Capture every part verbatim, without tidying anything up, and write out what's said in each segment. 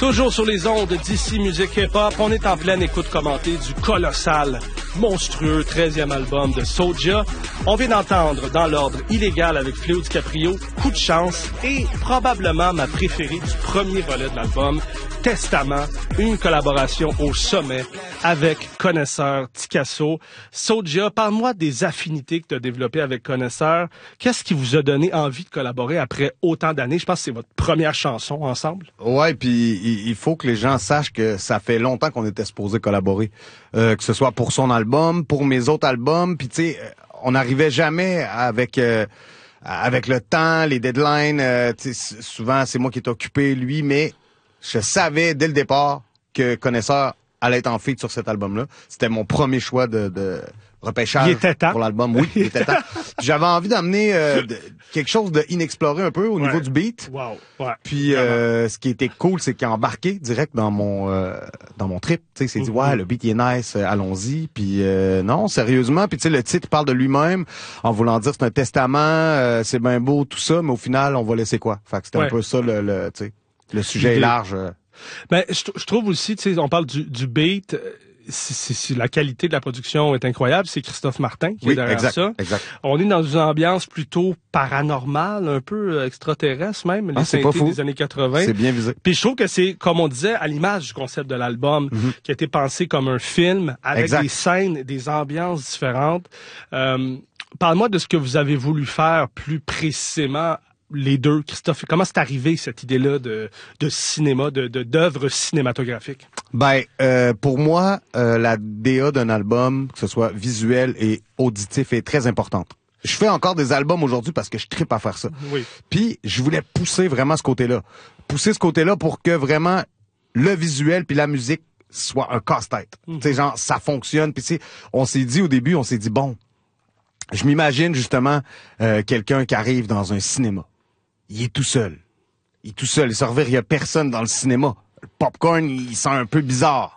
Toujours sur les ondes d'ici Musique Hip-Hop, on est en pleine écoute commentée du colossal, monstrueux treizième album de Soulja. On vient d'entendre dans l'ordre illégal avec Fléau DiCaprio, Coup de chance et probablement ma préférée du premier volet de l'album, Testament, une collaboration au sommet avec Connaisseur Ticasso. Soulja, parle-moi des affinités que tu as développées avec Connaisseur. Qu'est-ce qui vous a donné envie de collaborer après autant d'années? Je pense que c'est votre première chanson ensemble. Ouais, puis il faut que les gens sachent que ça fait longtemps qu'on était supposé collaborer. Euh, que ce soit pour son album, pour mes autres albums, puis tu sais, on n'arrivait jamais avec... Euh, avec le temps, les deadlines, euh, souvent c'est moi qui est occupé, lui, mais je savais dès le départ que Connaisseur allait être en feat sur cet album-là. C'était mon premier choix de, de repêchage il était temps. Pour l'album. Oui, il était temps. J'avais envie d'amener euh, de, quelque chose d'inexploré un peu au ouais. niveau du beat. Wow. Ouais. Puis euh, ce qui était cool, c'est qu'il a embarqué direct dans mon euh, dans mon trip. Tu sais, il s'est dit mm-hmm. ouais, le beat il est nice, euh, allons-y. Puis euh, non, sérieusement. Puis tu sais, le titre parle de lui-même en voulant dire c'est un testament, euh, c'est bien beau tout ça, mais au final, on va laisser quoi. Fait que c'était ouais. un peu ça le, le tu sais, le sujet est large. Euh. Ben, je, je trouve aussi, tu sais, on parle du, du beat, c'est, c'est, la qualité de la production est incroyable. C'est Christophe Martin qui oui, est derrière exact, ça. Exact. On est dans une ambiance plutôt paranormale, un peu extraterrestre même, les ah, synthés des années quatre-vingts. C'est bien visé. Puis je trouve que c'est, comme on disait, à l'image du concept de l'album, mm-hmm. qui a été pensé comme un film avec exact. Des scènes, des ambiances différentes. Euh, parle-moi de ce que vous avez voulu faire plus précisément. Les deux, Christophe, comment c'est arrivé cette idée-là de, de cinéma, de, de d'œuvre cinématographique? Ben, euh, pour moi, euh, la D A d'un album, que ce soit visuel et auditif, est très importante. Je fais encore des albums aujourd'hui parce que je trippe à faire ça. Oui. Puis je voulais pousser vraiment ce côté-là, pousser ce côté-là pour que vraiment le visuel puis la musique soit un casse-tête. Mm-hmm. Tu sais, genre ça fonctionne. Puis tu sais, on s'est dit au début, on s'est dit bon, je m'imagine justement euh, quelqu'un qui arrive dans un cinéma. Il est tout seul. Il est tout seul. Il se revient, il y a personne dans le cinéma. Le popcorn, il sent un peu bizarre.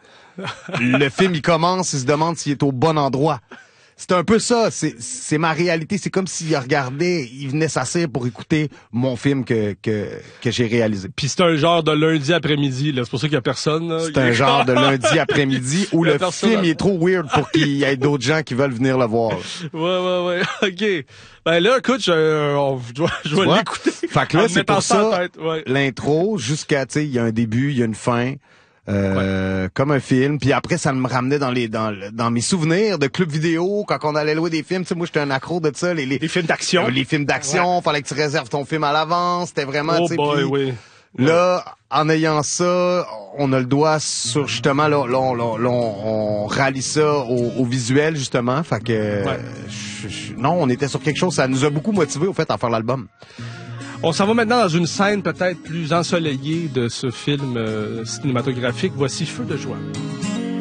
Le film, il commence, il se demande s'il est au bon endroit. C'est un peu ça. C'est, c'est ma réalité. C'est comme s'il regardait, il venait s'asseoir pour écouter mon film que, que, que j'ai réalisé. Puis c'est un genre de lundi après-midi, là. C'est pour ça qu'il y a personne, là. C'est un genre de lundi après-midi où le film est trop weird pour qu'il y ait d'autres gens qui veulent venir le voir. Ouais, ouais, ouais. OK. Ben là, écoute, je, euh, je dois, je dois l'écouter. Fait que là, c'est pour ça, ouais. L'intro, jusqu'à, tu sais, il y a un début, il y a une fin. Euh, ouais. Comme un film, puis après ça me ramenait dans les dans dans mes souvenirs de club vidéo quand on allait louer des films. Tu sais, moi j'étais un accro de ça, les les, les films d'action, euh, les films d'action, ouais. Fallait que tu réserves ton film à l'avance, c'était vraiment. Oh tu sais, boy, pis, oui. Là, en ayant ça, on a le doigt sur justement là, là, on, là, là on, on rallie ça au, au visuel justement, fait que ouais. je, je, non, on était sur quelque chose, ça nous a beaucoup motivés au fait à faire l'album. On s'en va maintenant dans une scène peut-être plus ensoleillée de ce film euh, cinématographique. Voici Feu de joie.